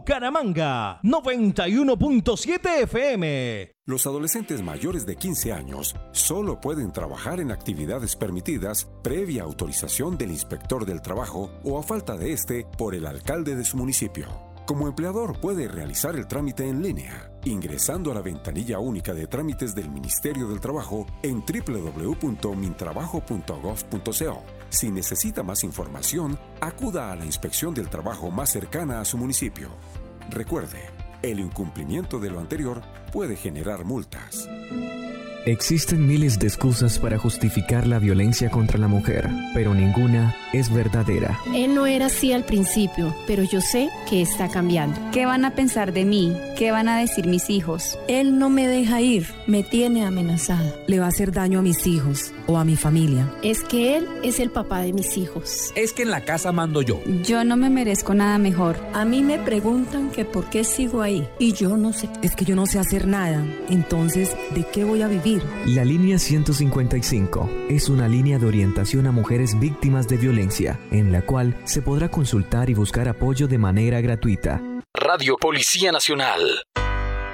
Bucaramanga, 91.7 FM. Los adolescentes mayores de 15 años solo pueden trabajar en actividades permitidas previa autorización del inspector del trabajo o a falta de este por el alcalde de su municipio. Como empleador puede realizar el trámite en línea, ingresando a la ventanilla única de trámites del Ministerio del Trabajo en www.mintrabajo.gov.co. Si necesita más información, acuda a la inspección del trabajo más cercana a su municipio. Recuerde, el incumplimiento de lo anterior puede generar multas. Existen miles de excusas para justificar la violencia contra la mujer, pero ninguna es verdadera. Él no era así al principio, pero yo sé que está cambiando. ¿Qué van a pensar de mí? ¿Qué van a decir mis hijos? Él no me deja ir, me tiene amenazada. Le va a hacer daño a mis hijos o a mi familia. Es que él es el papá de mis hijos. Es que en la casa mando yo. Yo no me merezco nada mejor. A mí me preguntan que por qué sigo ahí y yo no sé. Es que yo no sé hacer nada, entonces, ¿de qué voy a vivir? La línea 155 es una línea de orientación a mujeres víctimas de violencia, en la cual se podrá consultar y buscar apoyo de manera gratuita. Radio Policía Nacional.